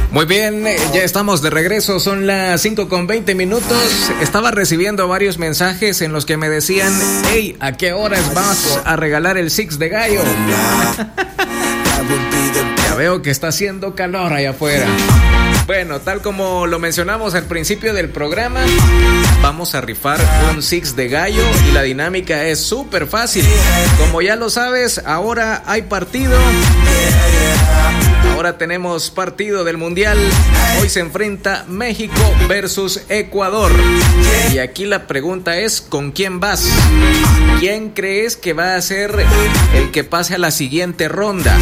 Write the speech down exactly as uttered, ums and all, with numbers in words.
Muy bien, ya estamos de regreso, son las cinco con veinte minutos. Estaba recibiendo varios mensajes en los que me decían: hey, ¿a qué horas vas a regalar el Six de Gallo? Ya veo que está haciendo calor allá afuera. Bueno, tal como lo mencionamos al principio del programa, vamos a rifar un Six de Gallo y la dinámica es súper fácil. Como ya lo sabes, ahora hay partido. Ahora tenemos partido del Mundial. Hoy se enfrenta México versus Ecuador. Y aquí la pregunta es: ¿con quién vas? ¿Quién crees que va a ser el que pase a la siguiente ronda?